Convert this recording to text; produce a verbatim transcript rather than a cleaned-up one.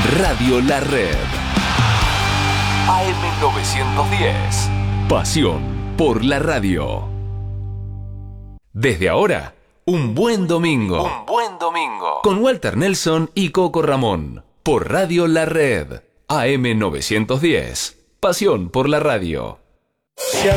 Radio La Red. A M novecientos diez. Pasión por la radio. Desde ahora, un buen domingo. Un buen domingo. Con Walter Nelson y Coco Ramón. Por Radio La Red. A M novecientos diez. Pasión por la radio. Se